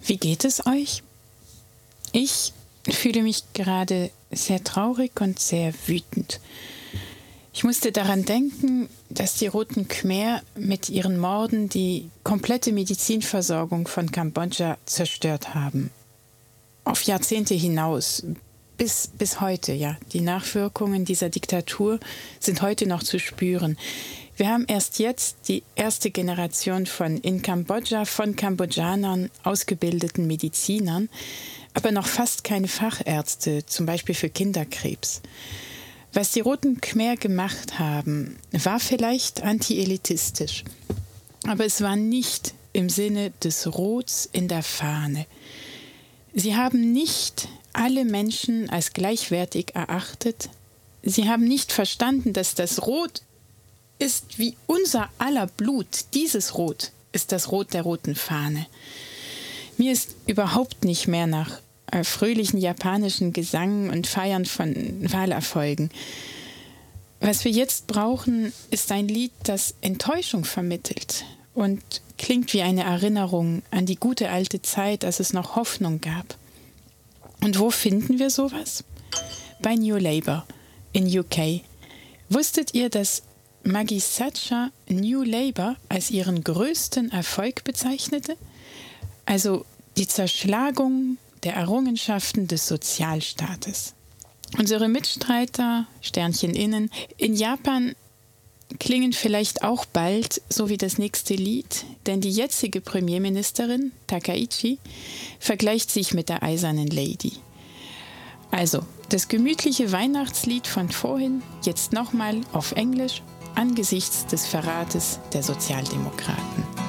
Wie geht es euch? Ich fühle mich gerade sehr traurig und sehr wütend. Ich musste daran denken, dass die Roten Khmer mit ihren Morden die komplette Medizinversorgung von Kambodscha zerstört haben. Auf Jahrzehnte hinaus, bis heute, ja. Die Nachwirkungen dieser Diktatur sind heute noch zu spüren. Wir haben erst jetzt die erste Generation von in Kambodscha von Kambodschanern ausgebildeten Medizinern, aber noch fast keine Fachärzte, zum Beispiel für Kinderkrebs. Was die Roten Khmer gemacht haben, war vielleicht anti-elitistisch, aber es war nicht im Sinne des Rots in der Fahne. Sie haben nicht alle Menschen als gleichwertig erachtet. Sie haben nicht verstanden, dass das Rot ist wie unser aller Blut. Dieses Rot ist das Rot der roten Fahne. Mir ist überhaupt nicht mehr nach fröhlichen japanischen Gesang und Feiern von Wahlerfolgen. Was wir jetzt brauchen, ist ein Lied, das Enttäuschung vermittelt und klingt wie eine Erinnerung an die gute alte Zeit, als es noch Hoffnung gab. Und wo finden wir sowas? Bei New Labour in UK. Wusstet ihr, dass Maggie Thatcher New Labour als ihren größten Erfolg bezeichnete? Also die Zerschlagung der Errungenschaften des Sozialstaates. Unsere Mitstreiter, Sternchen innen, in Japan klingen vielleicht auch bald so wie das nächste Lied, denn die jetzige Premierministerin, Takaichi, vergleicht sich mit der Eisernen Lady. Also, das gemütliche Weihnachtslied von vorhin, jetzt nochmal auf Englisch, angesichts des Verrates der Sozialdemokraten.